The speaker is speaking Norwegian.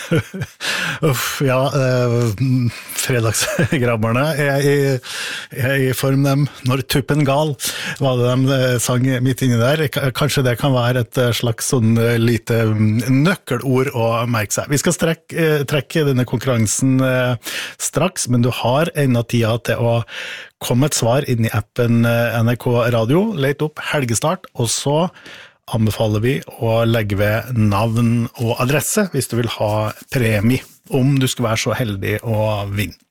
Ja, fredagsgrabberne er I form dem når tuppen gal, var det de sang midt inni der. Kanskje det kan være et slags sånn lite nøkkelord å merke seg. Vi skal trekke denne konkurransen straks, men du har enda tida til å komme et svar inn I appen NRK Radio, lete opp helgestart, og så anbefaler vi å legge ved navn og adresse hvis du vil ha premie, om du skulle være så heldig å vinne.